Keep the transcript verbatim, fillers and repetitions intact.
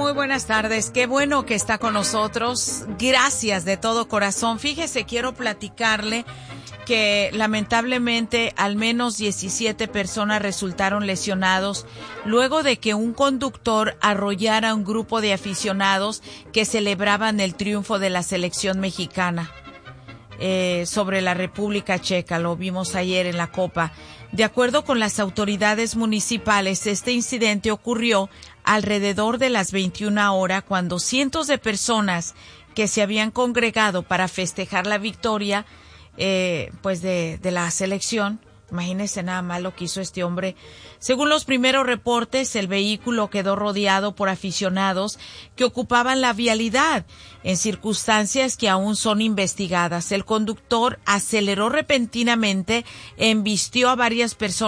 Muy buenas tardes. Qué bueno que está con nosotros. Gracias de todo corazón. Fíjese, quiero platicarle que lamentablemente al menos diecisiete personas resultaron lesionados luego de que un conductor arrollara a un grupo de aficionados que celebraban el triunfo de la selección mexicana eh, sobre la República Checa. Lo vimos ayer en la Copa. De acuerdo con las autoridades municipales, este incidente ocurrió alrededor de las veintiuna horas cuando cientos de personas que se habían congregado para festejar la victoria eh, pues de, de la selección. Imagínense nada más lo que hizo este hombre. Según los primeros reportes, el vehículo quedó rodeado por aficionados que ocupaban la vialidad en circunstancias que aún son investigadas. El conductor aceleró repentinamente, embistió a varias personas